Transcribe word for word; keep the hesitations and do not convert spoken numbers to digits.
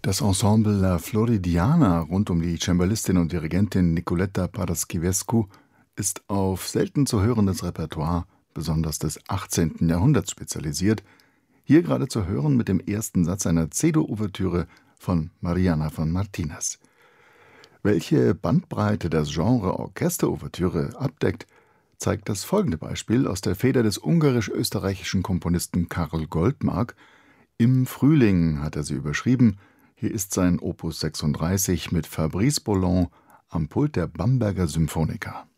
Das Ensemble La Floridiana rund um die Cembalistin und Dirigentin Nicoletta Paraschivescu ist auf selten zu hörendes Repertoire, besonders des achtzehnten Jahrhunderts, spezialisiert. Hier gerade zu hören mit dem ersten Satz einer Cedo-Ouvertüre von Mariana von Martinez. Welche Bandbreite das Genre Orchesterouvertüre abdeckt, zeigt das folgende Beispiel aus der Feder des ungarisch-österreichischen Komponisten Karl Goldmark. Im Frühling hat er sie überschrieben. Hier ist sein Opus sechsunddreißig mit Fabrice Boland am Pult der Bamberger Symphoniker.